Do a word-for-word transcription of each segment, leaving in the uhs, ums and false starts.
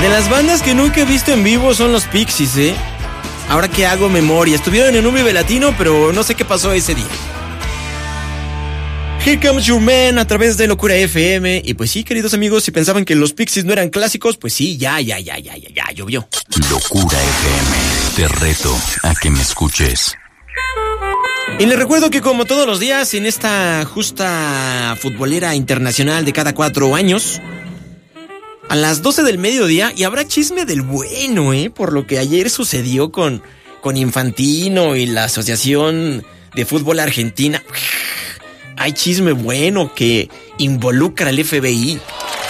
De las bandas que nunca he visto en vivo son los Pixies, ¿eh? Ahora que hago memoria, estuvieron en un Vive Latino, pero no sé qué pasó ese día. Here Comes Your Man a través de Locura F M. Y pues sí, queridos amigos, si pensaban que los Pixies no eran clásicos, pues sí, ya, ya, ya, ya, ya, ya, llovió. Locura F M, te reto a que me escuches. Y les recuerdo que como todos los días, en esta justa futbolera internacional de cada cuatro años, a las doce del mediodía, y habrá chisme del bueno, ¿eh? Por lo que ayer sucedió con, con Infantino y la Asociación de Fútbol Argentina. Hay chisme bueno que involucra al F B I.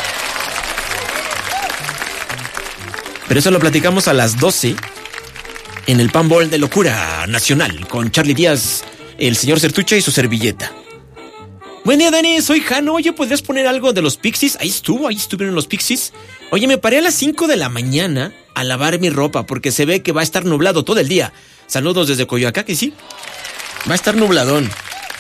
Pero eso lo platicamos a las doce en el Panball de Locura Nacional con Charlie Díaz, el señor Sertucha y su servilleta. Buen día, Dani, soy Jano. Oye, ¿podrías poner algo de los Pixies? Ahí estuvo, ahí estuvieron los Pixies. Oye, me paré a las cinco de la mañana a lavar mi ropa porque se ve que va a estar nublado todo el día. Saludos desde Coyoacán, que sí. Va a estar nubladón.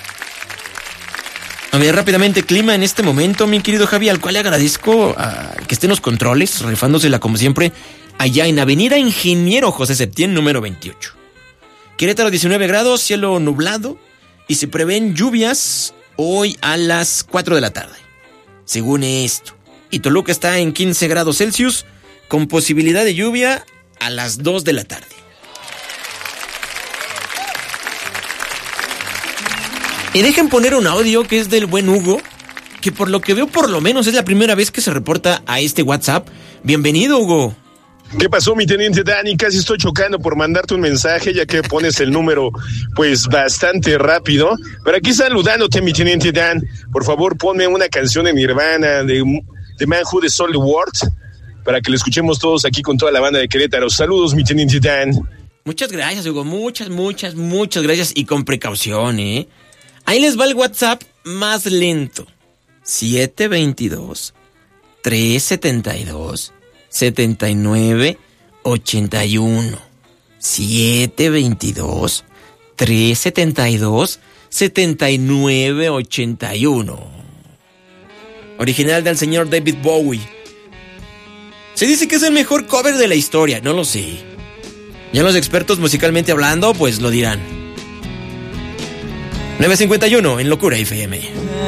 A ver, rápidamente, clima en este momento, mi querido Javi, al cual le agradezco a que esté en los controles, rifándosela como siempre, allá en Avenida Ingeniero José Septién, número veintiocho. Querétaro, diecinueve grados, cielo nublado, y se prevén lluvias hoy a las cuatro de la tarde, según esto. Y Toluca está en quince grados Celsius, con posibilidad de lluvia a las dos de la tarde. Y dejen poner un audio que es del buen Hugo, que por lo que veo por lo menos es la primera vez que se reporta a este WhatsApp. Bienvenido, Hugo. ¿Qué pasó, mi teniente Dani? Casi estoy chocando por mandarte un mensaje, ya que pones el número, pues, bastante rápido. Pero aquí saludándote, mi teniente Dan. Por favor, ponme una canción en Nirvana de The Man Who Sold the World, para que lo escuchemos todos aquí con toda la banda de Querétaro. Saludos, mi teniente Dan. Muchas gracias, Hugo. Muchas, muchas, muchas gracias. Y con precaución, ¿eh? Ahí les va el WhatsApp más lento. siete veintidós, trescientos setenta y dos, setenta y nueve, ochenta y uno. siete veintidós, trescientos setenta y dos, setenta y nueve, ochenta y uno. Original del señor David Bowie. Se dice que es el mejor cover de la historia, no lo sé. Ya los expertos musicalmente hablando, pues lo dirán. nueve cincuenta y uno en Locura F M.